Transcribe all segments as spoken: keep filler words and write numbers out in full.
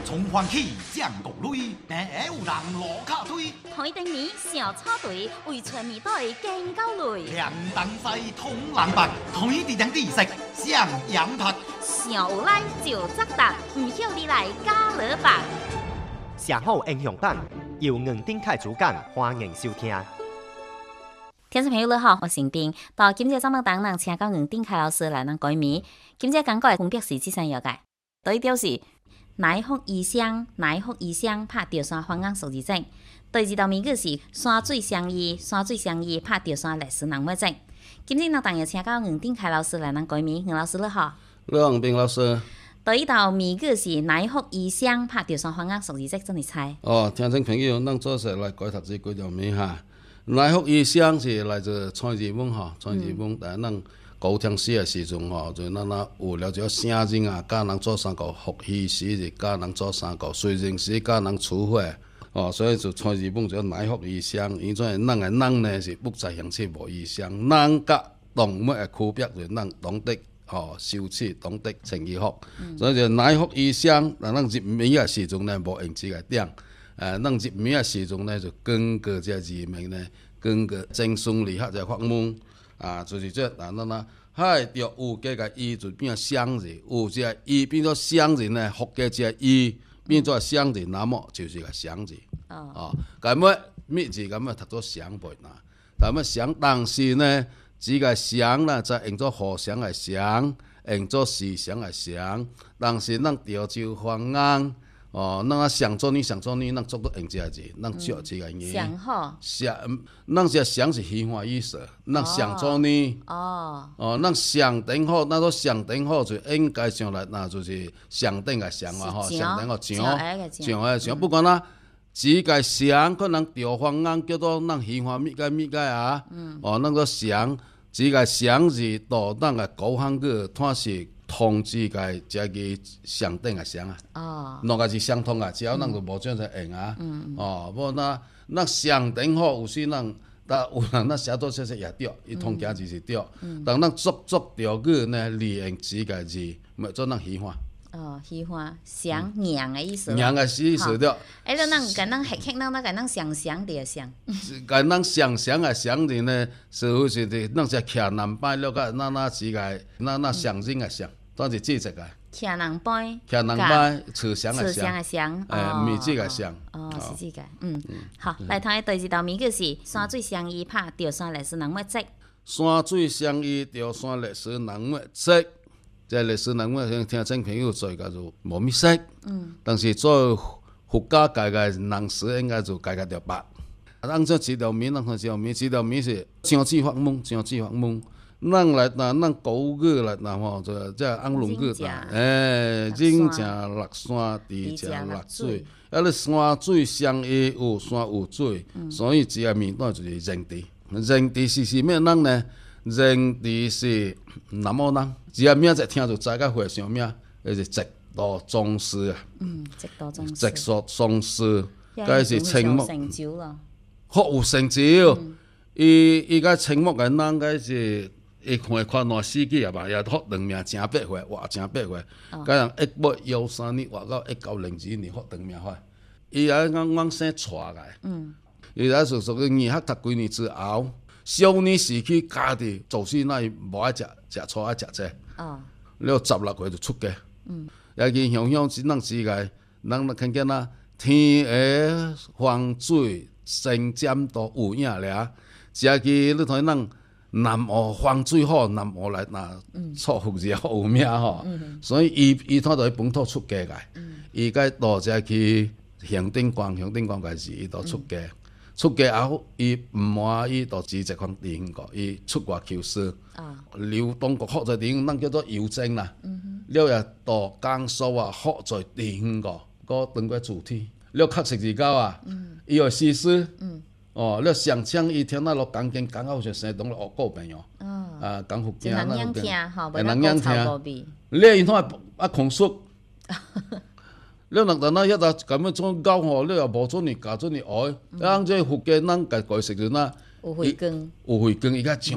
从欢喜降国内，平下有人落卡堆。 台灯年小草队为全面队见到累。 两东西通南北，台地两地色向阳拍。 上有来就作答，唔晓你来加勒白。 写好影响弹，由硬顶开主讲，欢迎收听。 听众朋友你好，我是斌。到今日节目当中，请到硬顶开老师来咱改名。今日讲过的分别是这三样嘅。第一条是乃福异乡，乃福异乡拍吊山方案数字证。第二道谜语是山水相依，山水相依拍吊山历史人物证。今日呢，当然请到硬顶开老师来咱改名。硬老师你好。 你好，斌老师。 第一道谜语是乃福异乡拍吊山方案数字证，怎么猜？ 哦，听众朋友，咱做势来改读这几条谜哈。乃福异乡是来自蔡日文哈，蔡日文，但咱高中时的时阵吼，就咱那有了解城人啊，教人做三个福气时，就教人做三个随人时，教人处罚。哦，所以就蔡日文就乃福异乡，因做咱的咱呢是不在乡切无异乡，咱甲动物的区别就是咱懂得吼羞耻，懂得穿衣服，所以就乃福异乡。但咱入谜的时阵呢，无用这个点。呃，咱入谜的时阵呢，就根据这字面呢，根据正顺理学这法门啊，就是这啊，咱啊，海着有加个伊就变乡字，有这个伊变做乡字呢，福加这个伊变做乡字，那么就是个乡字。哦。哦，咁么密字咁么读做乡背呐，咁么乡，但是呢，这个乡呢，再用作互相的乡，用作思想的乡，但是咱潮州方言。哦，咱啊想做呢，想做呢，咱做到用这个字，咱少这个字。 想好。 想，咱这想是虚幻意思，咱想做呢。哦。哦，咱想等好，咱说想等好就应该上来，那就是想等个想啊吼，想等个想，想个想，不管啦，只个想，可能潮方言叫做咱虚幻密解密解啊。嗯。哦，咱个想，只个想字到咱个古汉语，它是。通知个这个相等个相啊，哦，两个是相通啊，只要咱就无这样子用啊，嗯、哦，无那那相等好，有时咱但有人咱写多写写也对，伊通假字是对，嗯、但咱足足条语呢，利用这个字，咪做咱虚化。 哦，虚化想娘的意思。 娘的意思对。 哎，咱咱甲咱黑黑咱咱甲咱想想着想。 甲咱想想的想字呢，似乎是的，咱是徛南摆了个，那那是个，那那象征的象，都是这个。 徛南摆。 徛南摆，慈祥的慈祥的祥。 哎，米这个祥。 哦，是这个，嗯，好，来睇第二道谜语是山水相依拍吊山历史人物证。 山水相依吊山历史人物证。这历史人物听众朋友做个就无咩识，嗯，但是做佛家界个人士应该就界个条白。按照这条谜，咱看这条谜，这条谜是相知法门，相知法门。咱来呐，咱古语来呐吼，这这安龙语呐，诶，人正落山，地正落水，啊，咧山水相依，有山有水，所以这个谜底就是人地。人地是啥物人呢？人地是南澳人，只个名一听就知个会上名，那是直道宗师啊。嗯，直道宗师。直道宗师，该是青木。 成就了。 好有成就，伊伊个青木个人，该是伊看看烂死去啊吧，也福长命真八岁，活真八岁。个人一八幺三年活到一九零二年福长命发。伊也讲阮生娶来。嗯。伊也是属于二学读几年之后。少年时期，家己做事那无爱食食菜，爱食这。哦。了十六岁就出家。嗯。也去乡乡只能是个，人看见啦，天下风水生占都有影了。只去你睇咱南澳风水好，南澳来那错福也有名吼。嗯。所以伊伊他在本土出家个。嗯。伊该到只去向顶关，向顶关个是伊到出家。出家后，伊毋满意，就辞职方地方个，伊出外求师。啊。留中国好在地方，咱叫做邮政啦。嗯哼。了也到江苏啊，好在地方个，个当过主题。了确实是够啊。嗯。伊有诗诗。嗯。哦，了上枪伊听那落钢琴，刚好就生动了学过朋友。哦。啊，讲福建那福建。会人样听。了因他啊控诉。了人咱那一搭咁样做教吼，了又无做你教做你学，咱这福建咱家己食就那有慧根， 有慧根，伊个像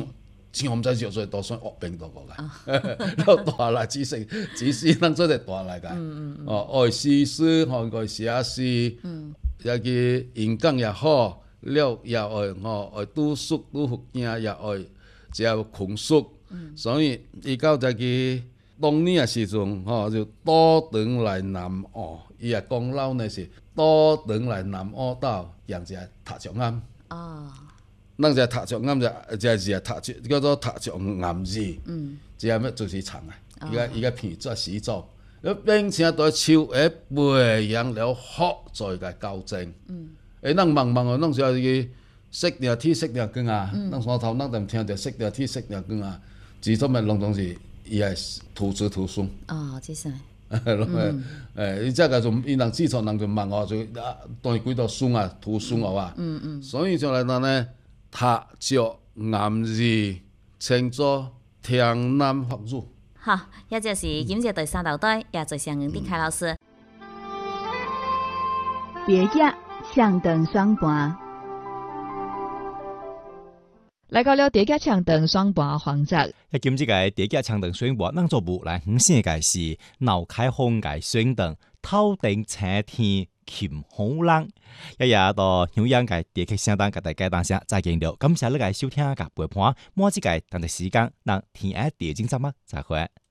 像毋知就做都算恶病到过来，老大来只是只是当做个大来个，哦，爱诗诗，吼，爱写诗，也个演讲也好，了也爱吼，爱读书读福经也爱，只要空书，所以伊到这个当年诶时阵，吼就倒转来南澳，伊也讲老呢是倒转来南澳岛，养只读书庵。哦。咱只读书庵就只是读书叫做读书庵字，嗯，只要要就是长啊，伊个伊个片作始作，要并且在树下培养了好再个校正，嗯，诶，咱茫茫哦，咱是个熄了天熄了光啊，咱山头咱就听着熄了天熄了光啊，至少咪拢总是伊个图书图书。哦，即是。嗯，诶，伊只个就伊人自创人就茫哦，就啊，当然几道书啊，图书好啊，嗯嗯，所以就来咱呢。读书暗字，称作天南福语。 好，也就是今日第三道题，也就是黄定凯老师。 别家向等双盘， 来到了叠加强等双盘环节。 迄今即个叠加强等选拔，咱做部来五线个是脑开风个选等，头顶青天。琴红人，一日到休养嘅地区相当嘅大家当下再見到，感謝你嘅收聽嘅陪伴，每一個等嘅時間，讓天下地精什麼再會。